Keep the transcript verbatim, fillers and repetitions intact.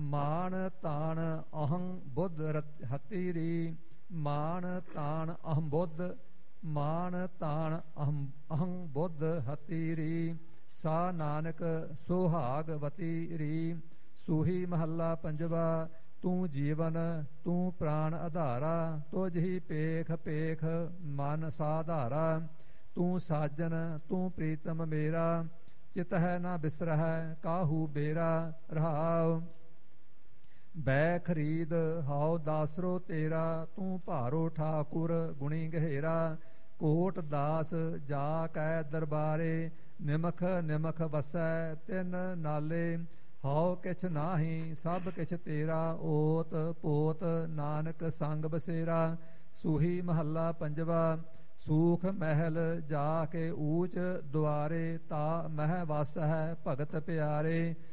ਮਾਨ ਤਾਣ ਅਹੰ ਬੁੱਧ ਹਤੀ ਰੀ। ਮਾਨ ਤਾਣ ਅਹੰ ਬੁੱਧ ਮਾਨ ਤਾਣ ਅਹੰ ਅਹੰ ਬੁੱਧ ਹਤੀ ਰੀ। ਸਾ ਨਾਨਕ ਸੁਹਾਗਵਤੀ ਰੀ। ਸੂਹੀ ਮਹੱਲਾ ਪੰਜਵਾ। ਤੂੰ ਜੀਵਨ ਤੂੰ ਪ੍ਰਾਣ ਆਧਾਰਾ। ਤੁਝ ਹੀ ਪੇਖ ਪੇਖ ਮਨ ਸਾਧਾਰਾ। ਤੂੰ ਸਾਜਨ ਤੂੰ ਪ੍ਰੀਤਮ ਮੇਰਾ। ਚਿਤ ਹੈ ਨਾ ਬਿਸਰਹਿ ਕਾਹੂ ਬੇਰਾ। ਰਹਾਉ ਬੈ ਖਰੀਦ ਹਾਉ ਦਾਸਰੋ ਤੇਰਾ। ਤੂੰ ਭਾਰੋ ਠਾਕੁਰ ਗੁਣੀ ਗਹਿਰਾ। ਕੋਟ ਦਾਸ ਜਾ ਕੈ ਦਰਬਾਰੇ। ਨਿਮਖ ਨਿਮਖ ਵਸੈ ਤਿਨ ਨਾਲੇ। ਹਉ ਕਿਛ ਨਾਹੀ ਸਭ ਕਿਛ ਤੇਰਾ। ਓਤ ਪੋਤ ਨਾਨਕ ਸੰਗ ਬਸੇਰਾ। ਸੂਹੀ ਮਹੱਲਾ ਪੰਜਵਾ। ਸੂਖ ਮਹਿਲ ਜਾ ਕੇ ਊਚ ਦੁਆਰੇ। ਤਾ ਮਹਿ ਵਸ ਹੈ ਭਗਤ ਪਿਆਰੇ।